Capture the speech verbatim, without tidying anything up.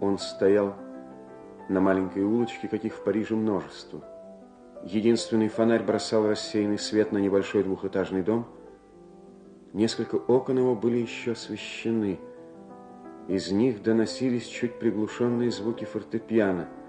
Он стоял на маленькой улочке, каких в Париже множество. Единственный фонарь бросал рассеянный свет на небольшой двухэтажный дом. Несколько окон его были еще освещены. Из них доносились чуть приглушенные звуки фортепиано.